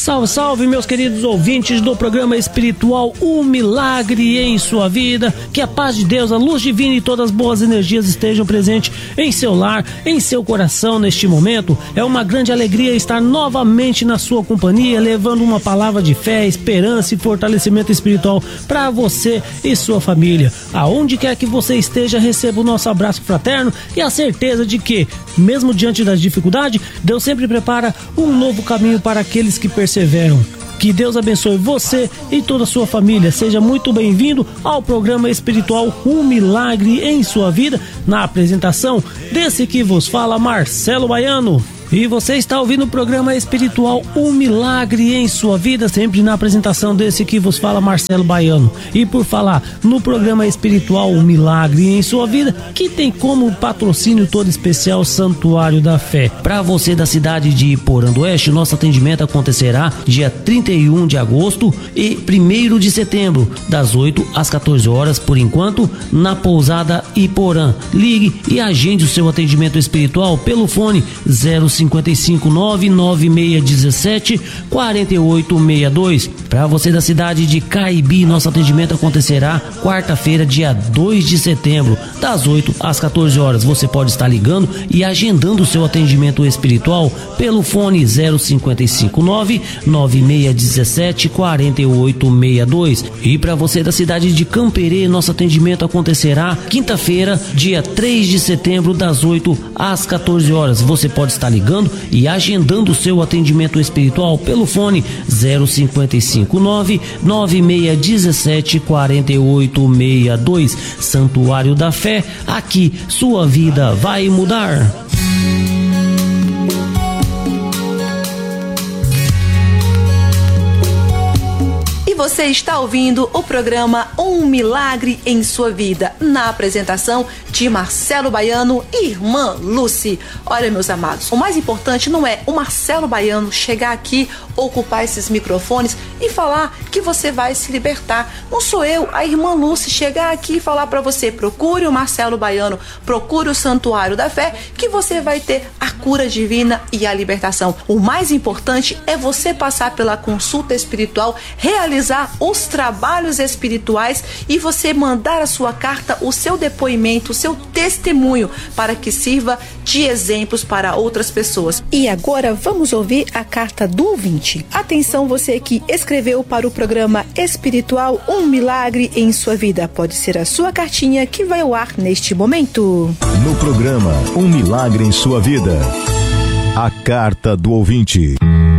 Salve, salve, meus queridos ouvintes do programa espiritual O Milagre em Sua Vida. Que a paz de Deus, a luz divina e todas as boas energias estejam presentes em seu lar, em seu coração neste momento. É uma grande alegria estar novamente na sua companhia, levando uma palavra de fé, esperança e fortalecimento espiritual para você e sua família. Aonde quer que você esteja, receba o nosso abraço fraterno e a certeza de que, mesmo diante das dificuldades, Deus sempre prepara um novo caminho para aqueles que perseveram. Que Deus abençoe você e toda a sua família. Seja muito bem-vindo ao programa espiritual Um Milagre em Sua Vida, na apresentação desse que vos fala, Marcelo Baiano. E você está ouvindo o programa espiritual Um Milagre em Sua Vida, sempre na apresentação desse que vos fala, Marcelo Baiano. E por falar no programa espiritual Um Milagre em Sua Vida, que tem como patrocínio todo especial Santuário da Fé. Para você da cidade de Iporã do Oeste, nosso atendimento acontecerá dia 31 de agosto e 1º de setembro, das 8 às 14 horas, por enquanto, na pousada Iporã. Ligue e agende o seu atendimento espiritual pelo fone 055-99617-4862. Para você da cidade de Caibi, nosso atendimento acontecerá quarta-feira, dia 2 de setembro, das 8 às 14 horas. Você pode estar ligando e agendando o seu atendimento espiritual pelo fone 055-99617-4862. E para você da cidade de Camperê, nosso atendimento acontecerá quinta-feira, dia 3 de setembro, das 8 às 14 horas. Você pode estar ligando e agendando o seu atendimento espiritual pelo fone 055-99617-4862. Santuário da Fé, aqui sua vida vai mudar. Você está ouvindo o programa Um Milagre em Sua Vida, na apresentação de Marcelo Baiano e irmã Lucy. Olha, meus amados, o mais importante não é o Marcelo Baiano chegar aqui, ocupar esses microfones e falar que você vai se libertar. Não sou eu, a irmã Lucy, chegar aqui e falar para você: procure o Marcelo Baiano, procure o Santuário da Fé, que você vai ter a cura divina e a libertação. O mais importante é você passar pela consulta espiritual, realizar os trabalhos espirituais e você mandar a sua carta, o seu depoimento, o seu testemunho, para que sirva de exemplos para outras pessoas. E agora vamos ouvir a carta do ouvinte. Atenção, você que escreveu para o programa espiritual Um Milagre em Sua Vida. Pode ser a sua cartinha que vai ao ar neste momento. No programa Um Milagre em Sua Vida, a carta do ouvinte.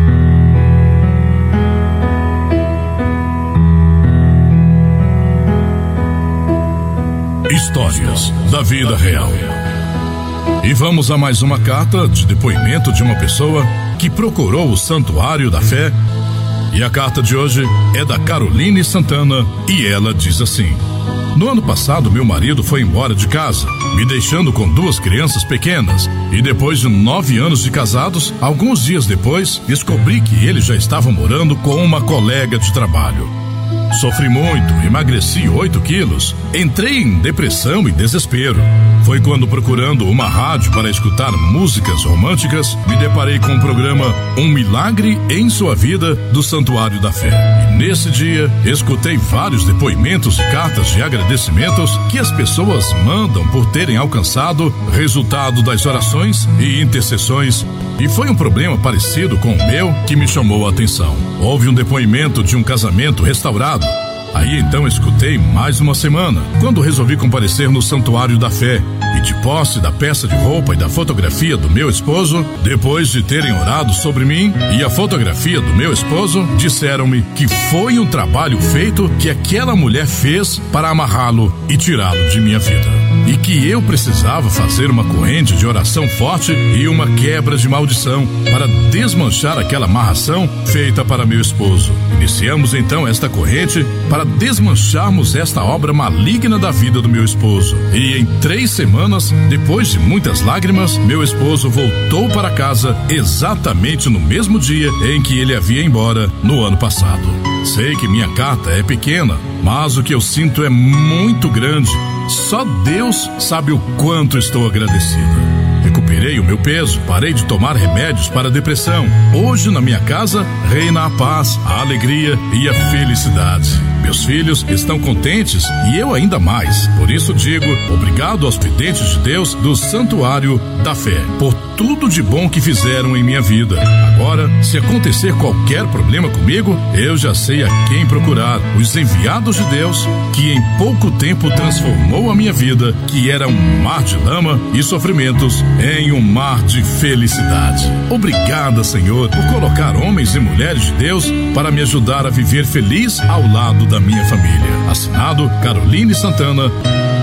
Histórias da vida real. E vamos a mais uma carta de depoimento de uma pessoa que procurou o Santuário da Fé. E a carta de hoje é da Caroline Santana e ela diz assim: no ano passado, meu marido foi embora de casa, me deixando com 2 crianças pequenas. E depois de 9 anos de casados, alguns dias depois, descobri que ele já estava morando com uma colega de trabalho. Sofri muito, emagreci 8 quilos, entrei em depressão e desespero. Foi quando, procurando uma rádio para escutar músicas românticas, me deparei com o programa Um Milagre em Sua Vida, do Santuário da Fé. E nesse dia, escutei vários depoimentos e cartas de agradecimentos que as pessoas mandam por terem alcançado resultado das orações e intercessões. E foi um problema parecido com o meu que me chamou a atenção. Houve um depoimento de um casamento restaurado. Aí então escutei mais uma semana, quando resolvi comparecer no Santuário da Fé. E de posse da peça de roupa e da fotografia do meu esposo, depois de terem orado sobre mim e a fotografia do meu esposo, disseram-me que foi um trabalho feito que aquela mulher fez para amarrá-lo e tirá-lo de minha vida. E que eu precisava fazer uma corrente de oração forte e uma quebra de maldição para desmanchar aquela amarração feita para meu esposo. Iniciamos então esta corrente para desmancharmos esta obra maligna da vida do meu esposo. E em 3 semanas, depois de muitas lágrimas, meu esposo voltou para casa exatamente no mesmo dia em que ele havia ido embora no ano passado. Sei que minha carta é pequena, mas o que eu sinto é muito grande. Só Deus sabe o quanto estou agradecida. recuperei o meu peso, parei de tomar remédios para depressão. Hoje na minha casa reina a paz, a alegria e a felicidade. Meus filhos estão contentes e eu ainda mais. Por isso digo obrigado aos videntes de Deus do Santuário da Fé, por tudo de bom que fizeram em minha vida. Agora, se acontecer qualquer problema comigo, eu já sei a quem procurar. Os enviados de Deus, que em pouco tempo transformou a minha vida, que era um mar de lama e sofrimentos, em um mar de felicidade. Obrigada, Senhor, por colocar homens e mulheres de Deus para me ajudar a viver feliz ao lado da minha família. Assinado Caroline Santana,